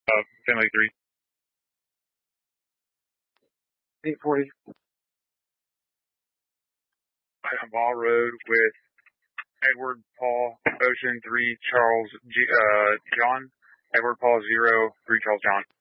Family 3. 840. Ball Road with Edward Paul Ocean 3 Charles John. Edward Paul 0 3 Charles John.